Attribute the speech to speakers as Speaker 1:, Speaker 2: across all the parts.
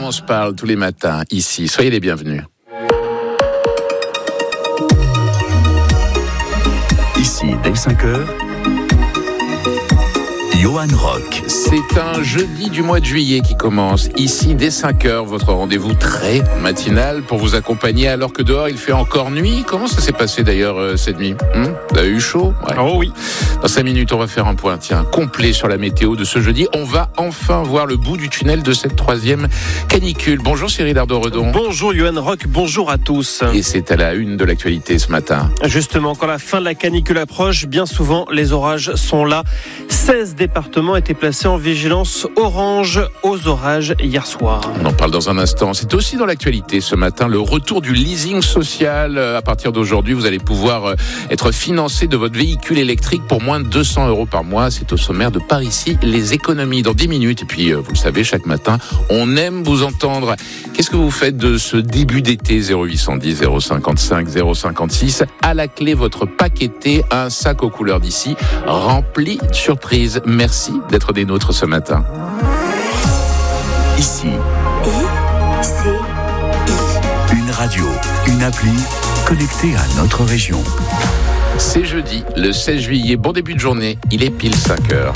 Speaker 1: on se parle tous les matins ici. Soyez les bienvenus.
Speaker 2: Ici, dès 5h, Johan Rock.
Speaker 1: C'est un jeudi du mois de juillet qui commence. Ici, dès 5h, votre rendez-vous très matinal pour vous accompagner alors que dehors, il fait encore nuit. Comment ça s'est passé d'ailleurs cette nuit Vous avez eu chaud ? Ouais.
Speaker 3: Oh oui.
Speaker 1: Dans 5 minutes, on va faire un point complet sur la météo de ce jeudi. On va enfin voir le bout du tunnel de cette 3e canicule. Bonjour Cyril Ardo-Redon.
Speaker 3: Bonjour Johan Rock, bonjour à tous.
Speaker 1: Et c'est à la une de l'actualité ce matin.
Speaker 3: Justement, quand la fin de la canicule approche, bien souvent, les orages sont là. 16 départements étaient placés en vigilance orange aux orages hier soir.
Speaker 1: On en parle dans un instant. C'est aussi dans l'actualité ce matin, le retour du leasing social. À partir d'aujourd'hui, vous allez pouvoir être financé de votre véhicule électrique pour moins de 200 € par mois. C'est au sommaire de par ici, les économies dans 10 minutes. Et puis, vous le savez, chaque matin, on aime vous entendre. Qu'est-ce que vous faites de ce début d'été 0810 055 056? À la clé, votre paqueté, un sac aux couleurs d'ici, rempli de surprises. Merci d'être des nôtres ce matin.
Speaker 2: Ici, une radio, une appli connectée à notre région.
Speaker 1: C'est jeudi, le 16 juillet. Bon début de journée, il est pile 5h.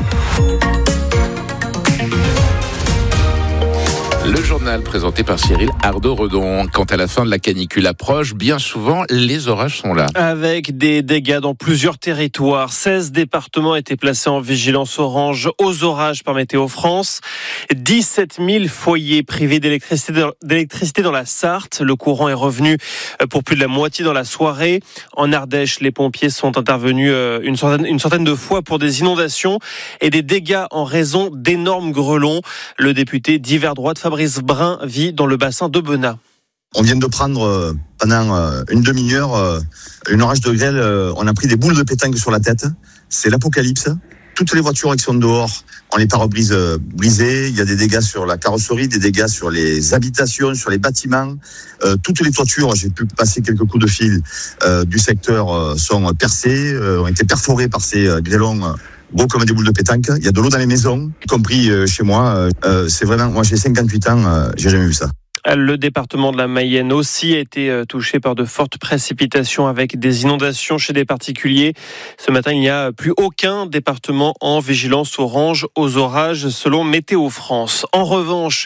Speaker 1: Le journal présenté par Cyril Ardo-Redon. Quant à la fin de la canicule approche, bien souvent, les orages sont là.
Speaker 3: Avec des dégâts dans plusieurs territoires. 16 départements étaient placés en vigilance orange aux orages par Météo France. 17 000 foyers privés d'électricité dans la Sarthe. Le courant est revenu pour plus de la moitié dans la soirée. En Ardèche, les pompiers sont intervenus une centaine de fois pour des inondations et des dégâts en raison d'énormes grêlons. Le député d'hiver droite, Fabrice Brun, vit dans le bassin de Benat.
Speaker 4: On vient de prendre pendant une demi-heure une orage de grêle. On a pris des boules de pétanque sur la tête. C'est l'apocalypse. Toutes les voitures qui sont dehors ont les pare-brises brisés. Il y a des dégâts sur la carrosserie, des dégâts sur les habitations, sur les bâtiments. Toutes les toitures, j'ai pu passer quelques coups de fil du secteur, sont percées, ont été perforées par ces grêlons. Beau comme des boules de pétanque. Il y a de l'eau dans les maisons, y compris chez moi. C'est vraiment, moi j'ai 58 ans, j'ai jamais vu ça.
Speaker 3: Le département de la Mayenne aussi a été touché par de fortes précipitations avec des inondations chez des particuliers. Ce matin, il n'y a plus aucun département en vigilance orange aux orages selon Météo France. En revanche,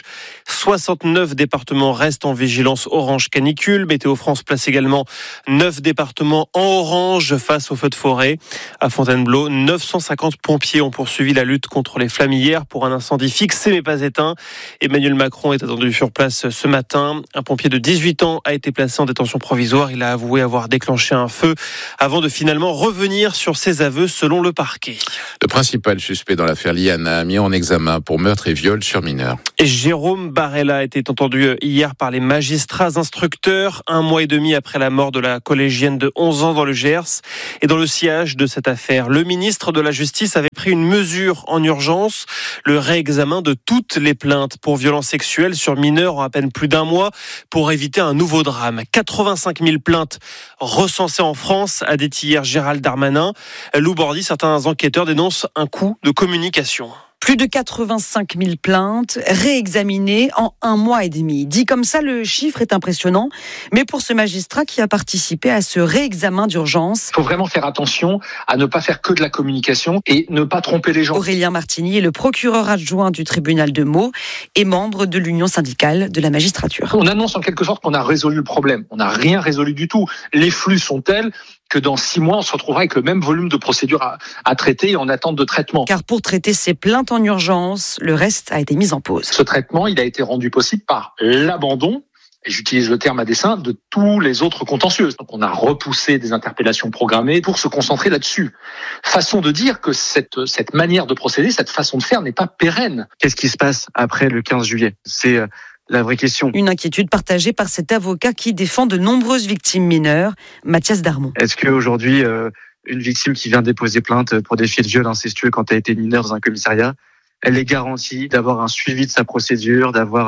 Speaker 3: 69 départements restent en vigilance orange canicule. Météo France place également 9 départements en orange face aux feux de forêt. À Fontainebleau, 950 pompiers ont poursuivi la lutte contre les flammes hier pour un incendie fixé mais pas éteint. Emmanuel Macron est attendu sur place ce matin. Un pompier de 18 ans a été placé en détention provisoire. Il a avoué avoir déclenché un feu avant de finalement revenir sur ses aveux selon le parquet.
Speaker 1: Le principal suspect dans l'affaire Liana a mis en examen pour meurtre et viol sur mineur.
Speaker 3: Et Jérôme Barella a été entendu hier par les magistrats instructeurs, 1 mois et demi après la mort de la collégienne de 11 ans dans le Gers. Et dans le sillage de cette affaire, le ministre de la Justice avait pris une mesure en urgence, le réexamen de toutes les plaintes pour violences sexuelles sur mineurs en à peine plus d'1 mois pour éviter un nouveau drame. 85 000 plaintes recensées en France, a dit hier Gérald Darmanin. Lou Bordy, certains enquêteurs dénoncent un coup de communication.
Speaker 5: Plus de 85 000 plaintes réexaminées en 1 mois et demi. Dit comme ça, le chiffre est impressionnant. Mais pour ce magistrat qui a participé à ce réexamen d'urgence...
Speaker 6: Il faut vraiment faire attention à ne pas faire que de la communication et ne pas tromper les gens.
Speaker 5: Aurélien Martini est le procureur adjoint du tribunal de Meaux et membre de l'Union syndicale de la magistrature.
Speaker 6: On annonce en quelque sorte qu'on a résolu le problème. On n'a rien résolu du tout. Les flux sont tels que dans 6 mois, on se retrouvera avec le même volume de procédures à traiter et en attente de traitement.
Speaker 5: Car pour traiter ces plaintes en urgence, le reste a été mis en pause.
Speaker 6: Ce traitement, il a été rendu possible par l'abandon, et j'utilise le terme à dessein, de tous les autres contentieux. Donc on a repoussé des interpellations programmées pour se concentrer là-dessus. Façon de dire que cette manière de procéder, cette façon de faire n'est pas pérenne.
Speaker 7: Qu'est-ce qui se passe après le 15 juillet ? C'est la vraie question.
Speaker 5: Une inquiétude partagée par cet avocat qui défend de nombreuses victimes mineures, Mathias Darmon.
Speaker 7: Est-ce qu'aujourd'hui, une victime qui vient déposer plainte pour des faits de viol incestueux quand elle a été mineure dans un commissariat, elle est garantie d'avoir un suivi de sa procédure, d'avoir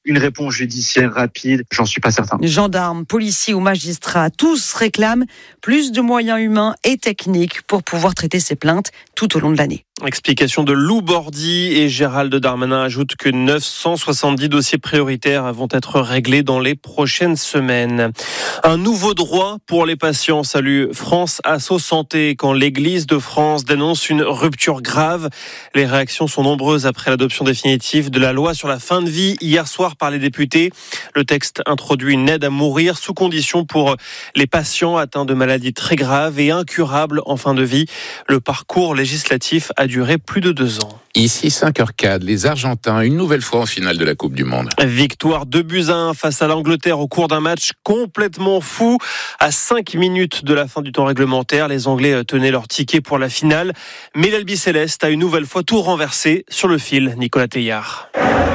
Speaker 7: une réponse judiciaire rapide, j'en suis pas certain.
Speaker 5: Gendarmes, policiers ou magistrats, tous réclament plus de moyens humains et techniques pour pouvoir traiter ces plaintes tout au long de l'année.
Speaker 3: Explication de Lou Bordy et Gérald Darmanin ajoutent que 970 dossiers prioritaires vont être réglés dans les prochaines semaines. Un nouveau droit pour les patients. Salut France Asso Santé quand l'Église de France dénonce une rupture grave. Les réactions sont nombreuses après l'adoption définitive de la loi sur la fin de vie hier soir par les députés. Le texte introduit une aide à mourir sous condition pour les patients atteints de maladies très graves et incurables en fin de vie. Le parcours législatif a duré plus de 2 ans.
Speaker 1: Ici 5h04, les Argentins, une nouvelle fois en finale de la Coupe du Monde.
Speaker 3: Victoire 2-1 face à l'Angleterre au cours d'un match complètement fou. À 5 minutes de la fin du temps réglementaire, les Anglais tenaient leur ticket pour la finale. Mais l'Albiceleste a une nouvelle fois tout renversé sur le fil. Nicolas Teillard.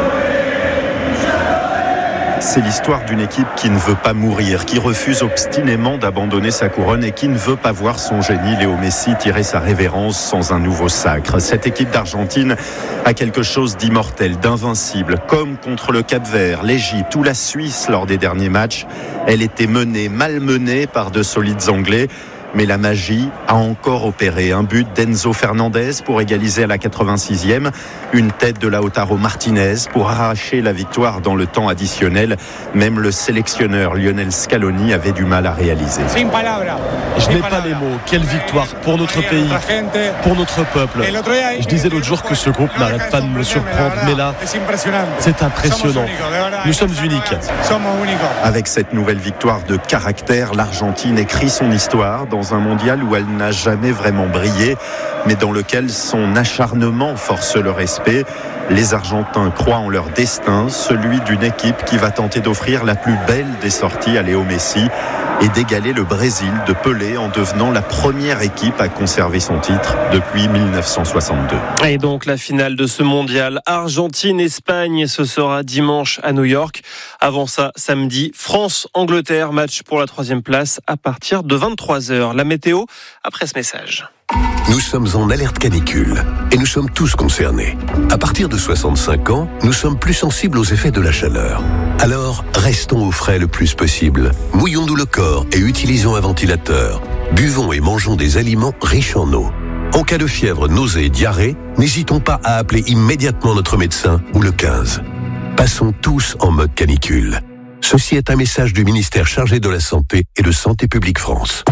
Speaker 8: C'est l'histoire d'une équipe qui ne veut pas mourir, qui refuse obstinément d'abandonner sa couronne et qui ne veut pas voir son génie Léo Messi tirer sa révérence sans un nouveau sacre. Cette équipe d'Argentine a quelque chose d'immortel, d'invincible, comme contre le Cap-Vert, l'Égypte ou la Suisse lors des derniers matchs. Elle était menée, malmenée par de solides Anglais. Mais la magie a encore opéré. Un but d'Enzo Fernandez pour égaliser à la 86e. Une tête de Lautaro Martinez pour arracher la victoire dans le temps additionnel. Même le sélectionneur Lionel Scaloni avait du mal à réaliser.
Speaker 9: Je n'ai pas les mots. Quelle victoire pour notre pays, pour notre peuple. Je disais l'autre jour que ce groupe n'arrête pas de me surprendre. Mais là, c'est impressionnant. Nous sommes uniques.
Speaker 8: Avec cette nouvelle victoire de caractère, l'Argentine écrit son histoire dans un mondial où elle n'a jamais vraiment brillé, mais dans lequel son acharnement force le respect. Les Argentins croient en leur destin, celui d'une équipe qui va tenter d'offrir la plus belle des sorties à Léo Messi et d'égaler le Brésil de Pelé en devenant la première équipe à conserver son titre depuis 1962.
Speaker 3: Et donc la finale de ce mondial Argentine-Espagne, ce sera dimanche à New York. Avant ça, samedi, France-Angleterre, match pour la 3e place à partir de 23h. La météo, après ce message.
Speaker 10: Nous sommes en alerte canicule et nous sommes tous concernés. À partir de 65 ans, nous sommes plus sensibles aux effets de la chaleur. Alors, restons au frais le plus possible. Mouillons-nous le corps et utilisons un ventilateur. Buvons et mangeons des aliments riches en eau. En cas de fièvre, nausée et diarrhée, n'hésitons pas à appeler immédiatement notre médecin ou le 15. Passons tous en mode canicule. Ceci est un message du ministère chargé de la Santé et de Santé publique France.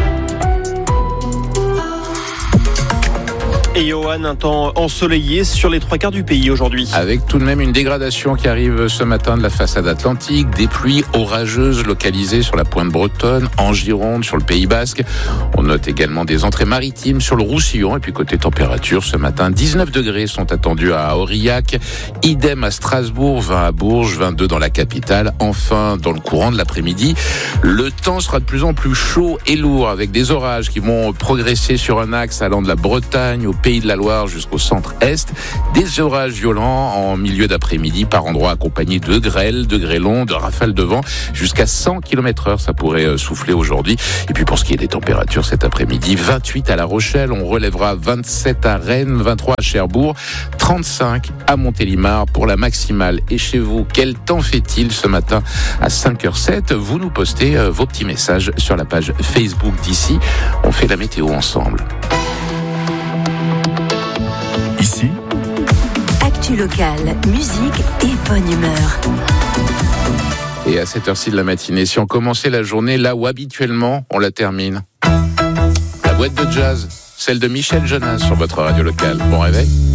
Speaker 3: Et Johan, un temps ensoleillé sur les 3/4 du pays aujourd'hui.
Speaker 1: Avec tout de même une dégradation qui arrive ce matin de la façade atlantique, des pluies orageuses localisées sur la pointe bretonne, en Gironde, sur le Pays Basque. On note également des entrées maritimes sur le Roussillon. Et puis côté température, ce matin, 19 degrés sont attendus à Aurillac, idem à Strasbourg, 20 à Bourges, 22 dans la capitale. Enfin, dans le courant de l'après-midi, le temps sera de plus en plus chaud et lourd avec des orages qui vont progresser sur un axe allant de la Bretagne au Pays de la Loire jusqu'au centre-est. Des orages violents en milieu d'après-midi par endroits accompagnés de grêles, de grêlons, de rafales de vent. Jusqu'à 100 km/h, ça pourrait souffler aujourd'hui. Et puis pour ce qui est des températures cet après-midi, 28 à La Rochelle, on relèvera 27 à Rennes, 23 à Cherbourg, 35 à Montélimar pour la maximale. Et chez vous, quel temps fait-il ce matin à 5h07 ? Vous nous postez vos petits messages sur la page Facebook d'ici. On fait la météo ensemble.
Speaker 2: Ici,
Speaker 11: actu locale, musique et bonne humeur.
Speaker 1: Et à cette heure-ci de la matinée, si on commençait la journée là où habituellement on la termine. La boîte de jazz, celle de Michel Jonas sur votre radio locale. Bon réveil.